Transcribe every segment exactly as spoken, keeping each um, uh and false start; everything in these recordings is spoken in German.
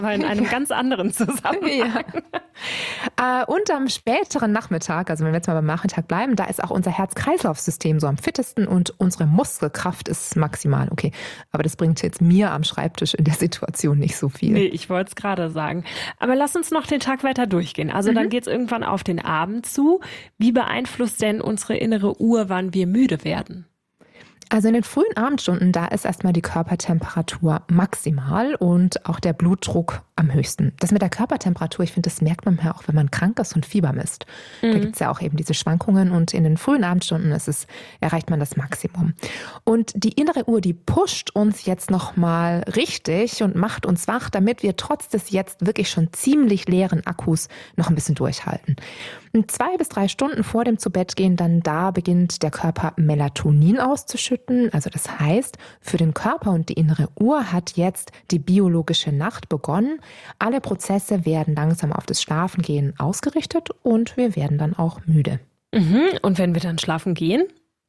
aber in einem ganz anderen Zusammenhang. Ja. Äh, und am späteren Nachmittag, also wenn wir jetzt mal beim Nachmittag bleiben, da ist auch unser Herz-Kreislauf-System so am fittesten und unsere Muskelkraft ist maximal. Okay, aber das bringt jetzt mir am Schreibtisch in der Situation nicht so viel. Nee, ich wollte es gerade sagen. Aber lass uns noch den Tag weiter durchgehen. Also mhm. dann geht es irgendwann auf den Abend zu. Wie beeinflusst denn unsere innere Uhr, wann wir müde werden? Also in den frühen Abendstunden, da ist erstmal die Körpertemperatur maximal und auch der Blutdruck am höchsten. Das mit der Körpertemperatur, ich finde, das merkt man ja auch, wenn man krank ist und Fieber misst. Mhm. Da gibt es ja auch eben diese Schwankungen und in den frühen Abendstunden ist es, erreicht man das Maximum. Und die innere Uhr, die pusht uns jetzt nochmal richtig und macht uns wach, damit wir trotz des jetzt wirklich schon ziemlich leeren Akkus noch ein bisschen durchhalten. Und zwei bis drei Stunden vor dem Zubettgehen, dann da beginnt der Körper Melatonin auszuschütten. Also das heißt, für den Körper und die innere Uhr hat jetzt die biologische Nacht begonnen. Alle Prozesse werden langsam auf das Schlafengehen ausgerichtet und wir werden dann auch müde. Mhm. Und wenn wir dann schlafen gehen?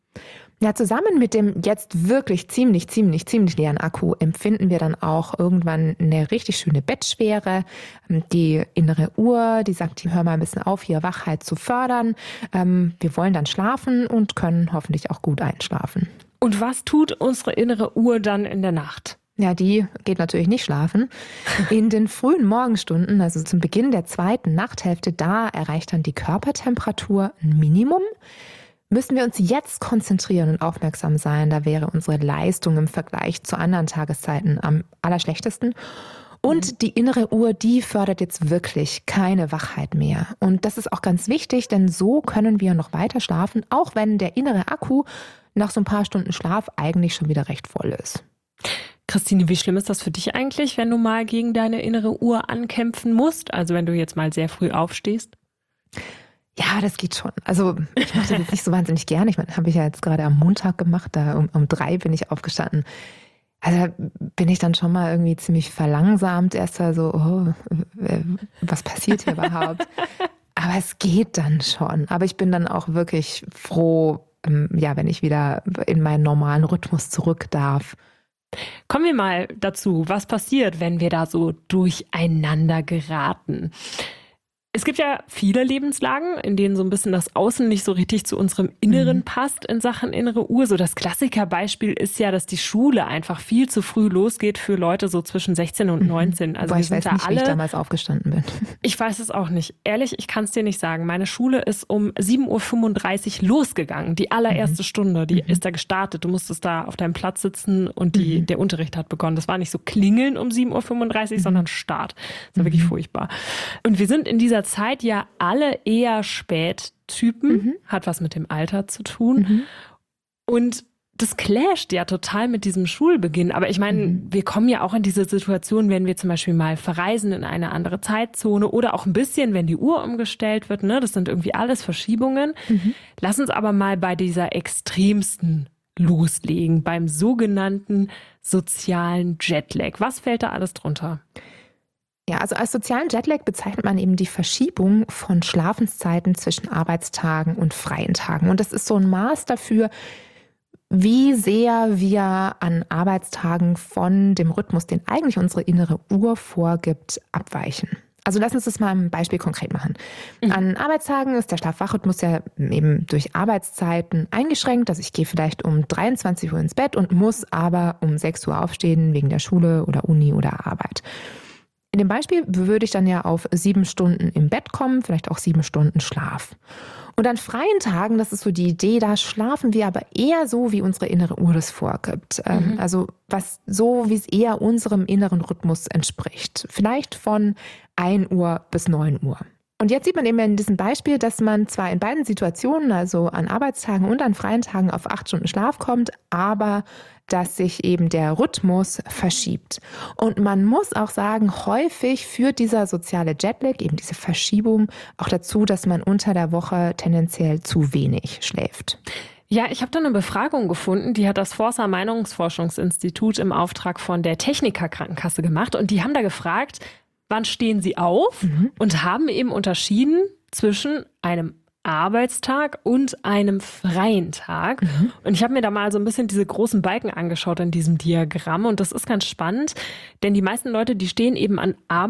Ja, zusammen mit dem jetzt wirklich ziemlich, ziemlich, ziemlich leeren Akku empfinden wir dann auch irgendwann eine richtig schöne Bettschwere. Die innere Uhr, die sagt, hör mal ein bisschen auf, hier Wachheit zu fördern. Wir wollen dann schlafen und können hoffentlich auch gut einschlafen. Und was tut unsere innere Uhr dann in der Nacht? Ja, die geht natürlich nicht schlafen. In den frühen Morgenstunden, also zum Beginn der zweiten Nachthälfte, da erreicht dann die Körpertemperatur ein Minimum. Müssen wir uns jetzt konzentrieren und aufmerksam sein, da wäre unsere Leistung im Vergleich zu anderen Tageszeiten am allerschlechtesten. Und die innere Uhr, die fördert jetzt wirklich keine Wachheit mehr. Und das ist auch ganz wichtig, denn so können wir noch weiter schlafen, auch wenn der innere Akku nach so ein paar Stunden Schlaf eigentlich schon wieder recht voll ist. Christine, wie schlimm ist das für dich eigentlich, wenn du mal gegen deine innere Uhr ankämpfen musst? Also wenn du jetzt mal sehr früh aufstehst? Ja, das geht schon. Also ich mache das jetzt nicht so wahnsinnig gerne. Ich meine, habe ich ja jetzt gerade am Montag gemacht. Da um, um drei bin ich aufgestanden. Also da bin ich dann schon mal irgendwie ziemlich verlangsamt. Erst mal so, oh, was passiert hier überhaupt? Aber es geht dann schon. Aber ich bin dann auch wirklich froh, ja, wenn ich wieder in meinen normalen Rhythmus zurück darf. Kommen wir mal dazu, was passiert, wenn wir da so durcheinander geraten? Es gibt ja viele Lebenslagen, in denen so ein bisschen das Außen nicht so richtig zu unserem Inneren mhm. passt in Sachen innere Uhr. So das Klassikerbeispiel ist ja, dass die Schule einfach viel zu früh losgeht für Leute so zwischen sechzehn und neunzehn. Also Boah, wir ich sind weiß da nicht, alle, wie ich damals aufgestanden bin. Ich weiß es auch nicht. Ehrlich, ich kann es dir nicht sagen. Meine Schule ist um sieben Uhr fünfunddreißig losgegangen. Die allererste mhm. Stunde, die mhm. ist da gestartet. Du musstest da auf deinem Platz sitzen und die, mhm. der Unterricht hat begonnen. Das war nicht so klingeln um sieben Uhr fünfunddreißig, mhm. sondern Start. Das war mhm. wirklich furchtbar. Und wir sind in dieser Zeit ja alle eher Spättypen, mhm. hat was mit dem Alter zu tun. Mhm. Und das clasht ja total mit diesem Schulbeginn. Aber ich meine, mhm. wir kommen ja auch in diese Situation, wenn wir zum Beispiel mal verreisen in eine andere Zeitzone oder auch ein bisschen, wenn die Uhr umgestellt wird. Ne? Das sind irgendwie alles Verschiebungen. Mhm. Lass uns aber mal bei dieser extremsten loslegen, beim sogenannten sozialen Jetlag. Was fällt da alles drunter? Ja, also als sozialen Jetlag bezeichnet man eben die Verschiebung von Schlafenszeiten zwischen Arbeitstagen und freien Tagen. Und das ist so ein Maß dafür, wie sehr wir an Arbeitstagen von dem Rhythmus, den eigentlich unsere innere Uhr vorgibt, abweichen. Also lass uns das mal ein Beispiel konkret machen. Mhm. An Arbeitstagen ist der Schlaf-Wach-Rhythmus ja eben durch Arbeitszeiten eingeschränkt. Also ich gehe vielleicht um dreiundzwanzig Uhr ins Bett und muss aber um sechs Uhr aufstehen wegen der Schule oder Uni oder Arbeit. In dem Beispiel würde ich dann ja auf sieben Stunden im Bett kommen, vielleicht auch sieben Stunden Schlaf. Und an freien Tagen, das ist so die Idee, da schlafen wir aber eher so, wie unsere innere Uhr das vorgibt. Mhm. Also was so, wie es eher unserem inneren Rhythmus entspricht. Vielleicht von ein Uhr bis neun Uhr. Und jetzt sieht man eben in diesem Beispiel, dass man zwar in beiden Situationen, also an Arbeitstagen und an freien Tagen, auf acht Stunden Schlaf kommt, aber dass sich eben der Rhythmus verschiebt. Und man muss auch sagen, häufig führt dieser soziale Jetlag, eben diese Verschiebung, auch dazu, dass man unter der Woche tendenziell zu wenig schläft. Ja, ich habe da eine Befragung gefunden, die hat das Forsa Meinungsforschungsinstitut im Auftrag von der Techniker Krankenkasse gemacht. Und die haben da gefragt, wann stehen Sie auf? Mhm. Und haben eben unterschieden zwischen einem Arbeitstag und einem freien Tag. Mhm. Und ich habe mir da mal so ein bisschen diese großen Balken angeschaut in diesem Diagramm. Und das ist ganz spannend, denn die meisten Leute, die stehen eben an Arbeitstagen